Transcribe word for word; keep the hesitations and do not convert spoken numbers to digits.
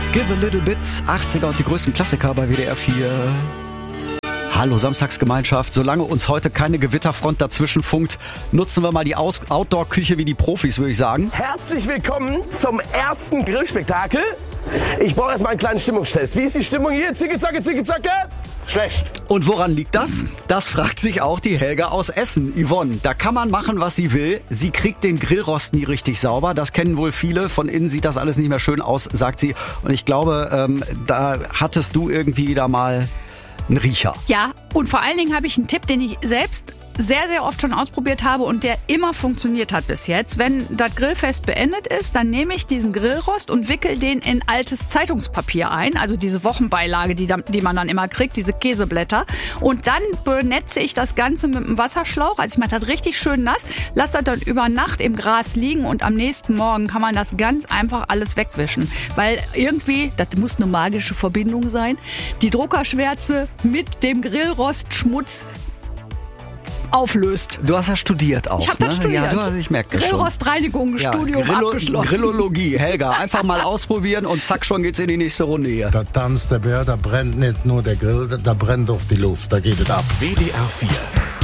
Give a Little Bit, achtziger und die größten Klassiker bei W D R vier. Hallo Samstagsgemeinschaft, solange uns heute keine Gewitterfront dazwischen funkt, nutzen wir mal die Aus- Outdoor-Küche wie die Profis, würde ich sagen. Herzlich willkommen zum ersten Grillspektakel. Ich brauche erstmal einen kleinen Stimmungstest. Wie ist die Stimmung hier? Zicke, zacke, zicke, zacke? Schlecht. Und woran liegt das? Das fragt sich auch die Helga aus Essen. Yvonne, da kann man machen, was sie will. Sie kriegt den Grillrost nie richtig sauber. Das kennen wohl viele. Von innen sieht das alles nicht mehr schön aus, sagt sie. Und ich glaube, ähm, da hattest du irgendwie da mal einen Riecher. Ja, und vor allen Dingen habe ich einen Tipp, den ich selbst sehr, sehr oft schon ausprobiert habe und der immer funktioniert hat bis jetzt. Wenn das Grillfest beendet ist, dann nehme ich diesen Grillrost und wickel den in altes Zeitungspapier ein, also diese Wochenbeilage, die, die man dann immer kriegt, diese Käseblätter. Und dann benetze ich das Ganze mit einem Wasserschlauch, also ich mache das richtig schön nass, lasse das dann über Nacht im Gras liegen und am nächsten Morgen kann man das ganz einfach alles wegwischen. Weil irgendwie, das muss eine magische Verbindung sein, die Druckerschwärze mit dem Grillrostschmutz auflöst. Du hast ja studiert auch. Ich habe das ne? studiert. Ja, du hast, ich merke das schon. Grillrostreinigung, Ja, Studium Grillo- abgeschlossen. Grillologie, Helga. Einfach mal ausprobieren und zack, schon geht's in die nächste Runde hier. Da tanzt der Bär, da brennt nicht nur der Grill, da brennt doch die Luft, da geht es ab. W D R vier